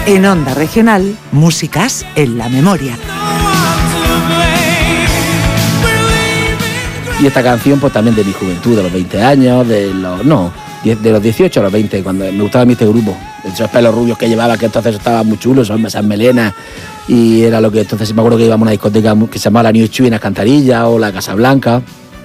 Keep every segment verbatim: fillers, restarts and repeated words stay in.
En Onda Regional, músicas en la memoria. Y esta canción, pues también de mi juventud, de los veinte años, de los... no, de los dieciocho a los veinte, cuando me gustaba a mí este grupo. Esos pelos rubios que llevaba, que entonces estaban muy chulos, esas melenas. Y era lo que entonces me acuerdo que íbamos a una discoteca que se llamaba la New Chuy en las Cantarillas o la Casa Blanca.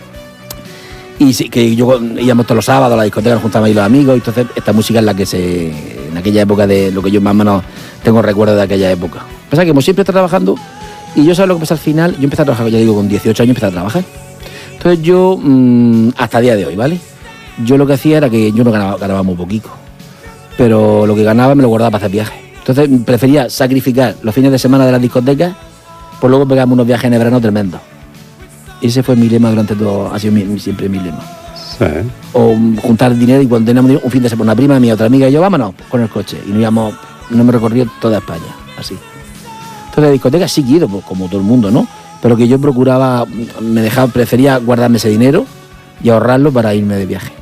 Y sí, que yo íbamos todos los sábados a la discoteca, nos juntábamos ahí los amigos. Y entonces esta música es la que se... en aquella época de lo que yo más o menos tengo recuerdo de aquella época. Pasa que como siempre está trabajando, y yo sabes lo que pasa al final, yo empecé a trabajar, ya digo, con dieciocho años empecé a trabajar. Entonces yo, mmm, hasta el día de hoy, ¿vale? Yo lo que hacía era que yo no ganaba, ganaba muy poquito, pero lo que ganaba me lo guardaba para hacer viajes. Entonces prefería sacrificar los fines de semana de las discotecas, pues luego pegarme unos viajes en el verano tremendos. Y ese fue mi lema durante todo, ha sido mi, mi, siempre mi lema. Sí. O juntar dinero y cuando teníamos un fin de semana, una prima mía, otra amiga y yo, vámonos con el coche. Y nos íbamos, no me recorrió toda España, así. Entonces de discotecas sí quiero, pues, como todo el mundo, ¿no? Pero que yo procuraba, me dejaba, prefería guardarme ese dinero y ahorrarlo para irme de viaje.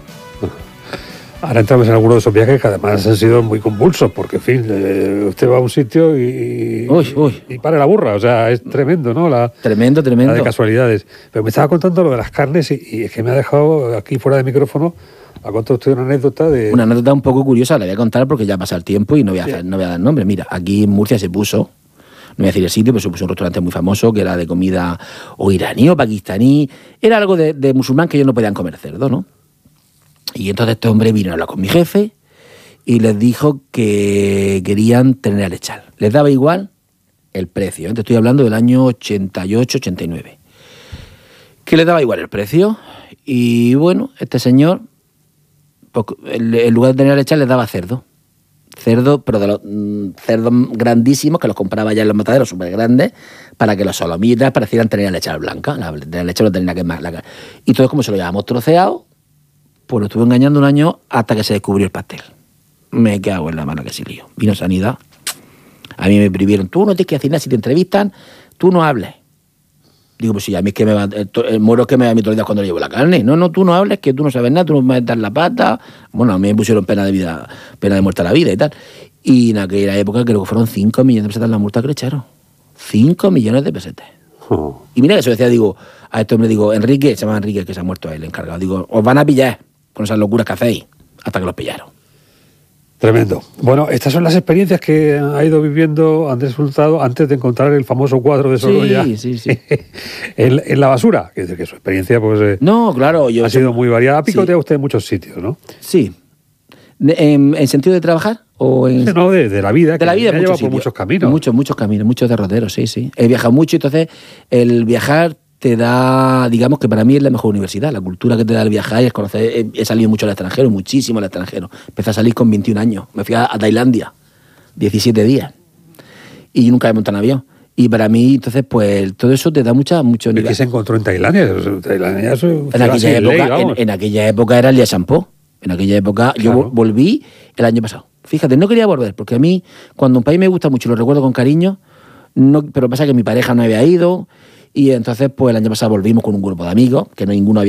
Ahora entramos en algunos de esos viajes que además han sido muy convulsos, porque, en fin, eh, usted va a un sitio y, uy, uy. y para la burra, o sea, es tremendo, ¿no? La, tremendo, tremendo. La de casualidades. Pero me estaba contando lo de las carnes y, y es que me ha dejado aquí fuera de micrófono, ha contado usted una anécdota de... Una anécdota un poco curiosa, la voy a contar porque ya pasa el tiempo y no voy a, hacer, sí. no voy a dar nombre. Mira, aquí en Murcia se puso, no voy a decir el sitio, pero se puso un restaurante muy famoso que era de comida o iraní o pakistaní, era algo de, de musulmán que ellos no podían comer cerdo, ¿no? Y entonces este hombre vino a hablar con mi jefe y les dijo que querían tener al lechal. Les daba igual el precio. Te estoy hablando del año ochenta y ocho, ochenta y nueve. Que les daba igual el precio. Y bueno, este señor, pues, en lugar de tener al lechal, les daba cerdo. Cerdo, pero de los mmm, cerdos grandísimos que los compraba ya en los mataderos súper grandes para que los solomitas parecieran tener al lechal blanca. La, la leche no tenía que más. La, y todo como se lo llevamos troceado. Pues lo estuve engañando un año hasta que se descubrió el pastel. Me cago en la mano que sí lío. Vino Sanidad. A mí me prohibieron, tú no tienes que decir nada, si te entrevistan, tú no hables. Digo, pues sí, a mí es que me va, el, el moro es que me va a mi autoridad cuando le llevo la carne. No, no, tú no hables, que tú no sabes nada, tú no me metas la pata. Bueno, a mí me pusieron pena de vida, pena de muerte a la vida y tal. Y en aquella época creo que fueron cinco millones de pesetas la multa que le echaron. cinco millones de pesetas. Oh. Y mira que se decía, digo, a este hombre digo, Enrique, se llama Enrique, que se ha muerto el encargado. Digo, os van a pillar con esas locuras que hacéis, hasta que los pillaron. Tremendo. Bueno, estas son las experiencias que ha ido viviendo Andrés Hurtado antes de encontrar el famoso cuadro de Sorolla sí, sí, sí. en, en la basura. Que, que su experiencia pues, eh, no, claro, yo ha sido muy variada. Ha picoteado sí. usted en muchos sitios, ¿no? Sí. ¿En, en sentido de trabajar? O en... No, de, de la vida. De la vida, me ha llevado por muchos caminos. Muchos, muchos caminos, muchos derroteros, sí, sí. He viajado mucho, entonces el viajar te da, digamos que para mí es la mejor universidad, la cultura que te da el viajar y el conocer. He, he salido mucho al extranjero, muchísimo al extranjero. Empecé a salir con veintiún años, me fui a, a Tailandia, diecisiete días, y nunca he montado en avión. Y para mí, entonces, pues todo eso te da mucha, mucho nivel. ¿Qué se encontró en Tailandia? Tailandia es en, aquella época, ley, en, en aquella época era el día Shampoo. En aquella época, claro. Yo volví el año pasado. Fíjate, no quería volver, porque a mí, cuando un país me gusta mucho, lo recuerdo con cariño, no, pero pasa que mi pareja no había ido. Y entonces, pues el año pasado volvimos con un grupo de amigos, que no ninguno había